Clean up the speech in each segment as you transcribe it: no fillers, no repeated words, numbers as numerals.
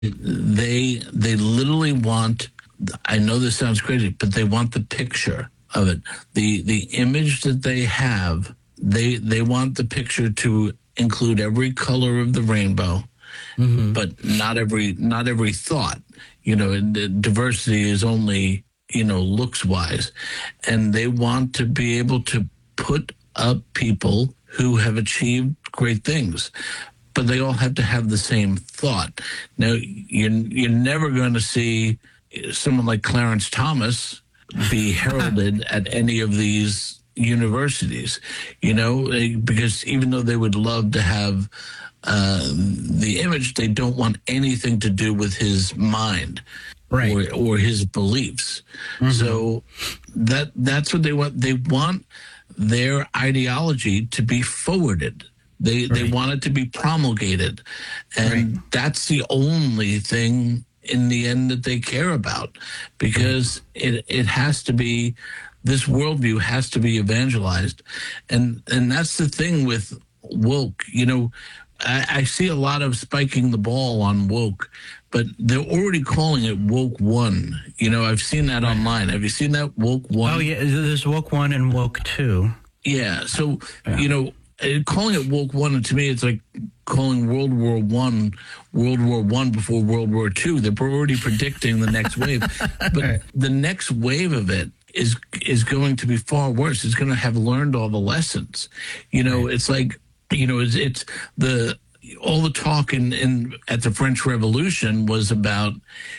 They literally want. I know this sounds crazy, but they want the picture of it. The image that they have. They want the picture to include every color of the rainbow, but not every thought. Diversity is only looks wise, and they want to be able to put up people who have achieved great things, but they all have to have the same thought. Now, you're never going to see someone like Clarence Thomas be heralded at any of these universities, because even though they would love to have the image, they don't want anything to do with his mind, right, or his beliefs. So that's what they want. They want their ideology to be forwarded. They want it to be promulgated, and that's the only thing in the end that they care about, because it has to be. This worldview has to be evangelized. And that's the thing with woke. I see a lot of spiking the ball on woke, but they're already calling it woke one. I've seen that online. Have you seen that, woke one? Oh, yeah, there's woke one and woke two. Yeah, so, calling it woke one, to me, it's like calling World War One before World War II. They're already predicting the next wave. But the next wave of it is going to be far worse. It's going to have learned all the lessons. It's like, it's all the talk in at the French Revolution was about,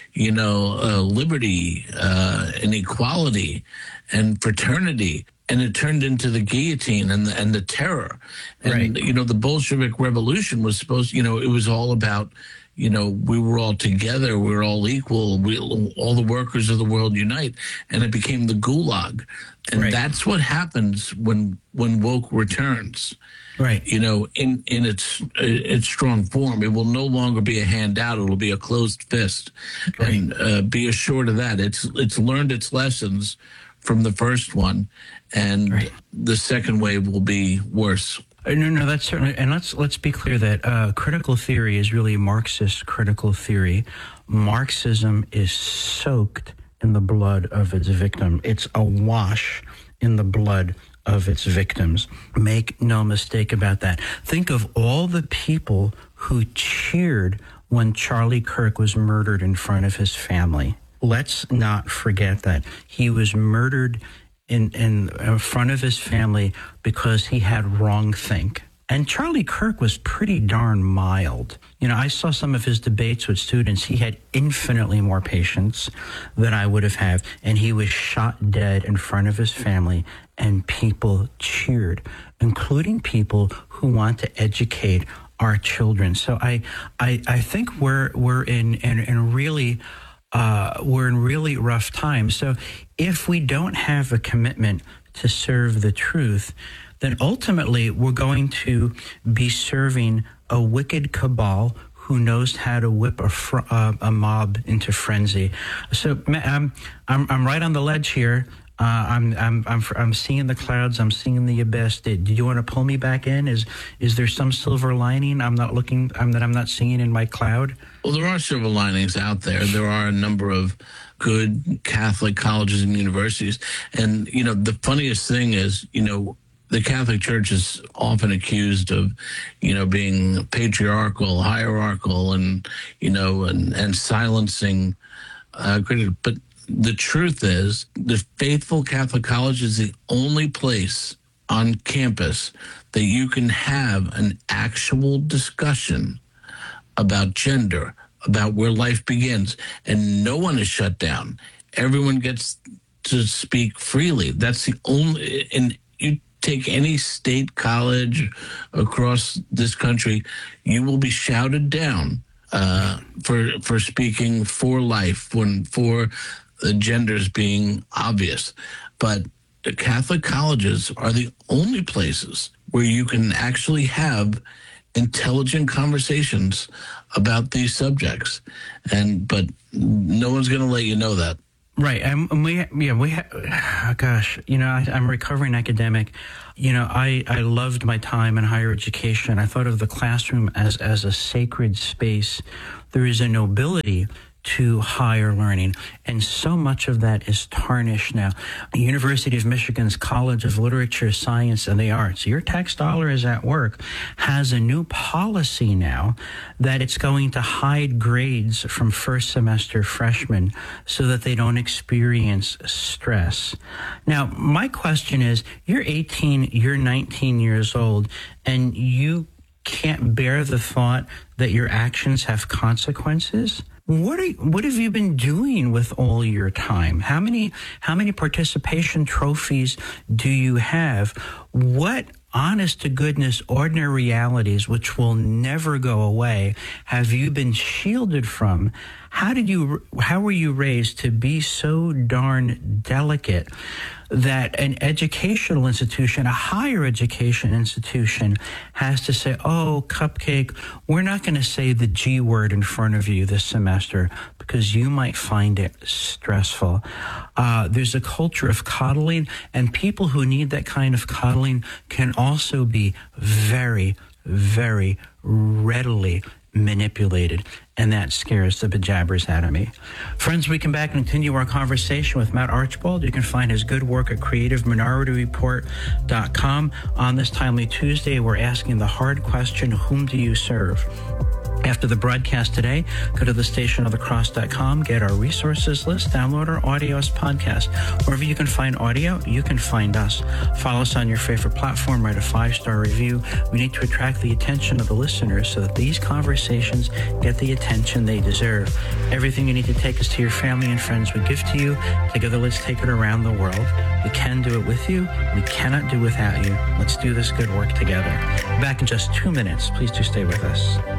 liberty, and equality and fraternity. And it turned into the guillotine and the terror. And, the Bolshevik Revolution was supposed, it was all about, we were all together, we were all equal, all the workers of the world unite. And it became the Gulag. And that's what happens when woke returns. Right. In its strong form. It will no longer be a handout. It will be a closed fist. And be assured of that. It's learned its lessons from the first one, and the second wave will be worse. No, that's certainly, and let's be clear that critical theory is really Marxist critical theory. Marxism is soaked in the blood of its victim. It's awash in the blood of its victims. Make no mistake about that. Think of all the people who cheered when Charlie Kirk was murdered in front of his family. Let's not forget that. He was murdered in front of his family because he had wrongthink. And Charlie Kirk was pretty darn mild. I saw some of his debates with students. He had infinitely more patience than I would have had. And he was shot dead in front of his family, and people cheered, including people who want to educate our children. So I think we're in really... we're in really rough times. So if we don't have a commitment to serve the truth, then ultimately we're going to be serving a wicked cabal who knows how to whip a mob into frenzy. So I'm right on the ledge here. I'm seeing the clouds. I'm seeing the abyss. Did you want to pull me back in? Is there some silver lining I'm not seeing in my cloud? Well, there are silver linings out there. There are a number of good Catholic colleges and universities. And, the funniest thing is, the Catholic Church is often accused of, being patriarchal, hierarchical, and silencing critics. But the truth is, the Faithful Catholic College is the only place on campus that you can have an actual discussion about gender, about where life begins, and no one is shut down. Everyone gets to speak freely. That's the only, and you take any state college across this country, you will be shouted down for speaking for life, for the genders being obvious. But the Catholic colleges are the only places where you can actually have intelligent conversations about these subjects. But no one's going to let you know that. Right. And gosh, I'm a recovering academic. I loved my time in higher education. I thought of the classroom as a sacred space. There is a nobility to higher learning, and so much of that is tarnished now. The University of Michigan's College of Literature, Science, and the Arts, your tax dollar is at work, has a new policy now that it's going to hide grades from first semester freshmen so that they don't experience stress. Now, my question is, you're 18, you're 19 years old, and you can't bear the thought that your actions have consequences? What have you been doing with all your time? How many participation trophies do you have? What honest to goodness ordinary realities which will never go away have you been shielded from? How were you raised to be so darn delicate that an educational institution, a higher education institution, has to say, oh, Cupcake, we're not going to say the G word in front of you this semester because you might find it stressful. There's a culture of coddling, and people who need that kind of coddling can also be very, very readily manipulated, and that scares the bejabbers out of me. Friends, we come back and continue our conversation with Matt Archibald. You can find his good work at creativeminorityReport.com. On this Timely Tuesday, we're asking the hard question, whom do you serve? After the broadcast today, go to thestationofthecross.com, get our resources list, download our audio as podcast. Wherever you can find audio, you can find us. Follow us on your favorite platform, write a 5-star review. We need to attract the attention of the listeners so that these conversations get the attention they deserve. Everything you need to take us to your family and friends we give to you. Together, let's take it around the world. We can do it with you. We cannot do without you. Let's do this good work together. Back in just 2 minutes. Please do stay with us.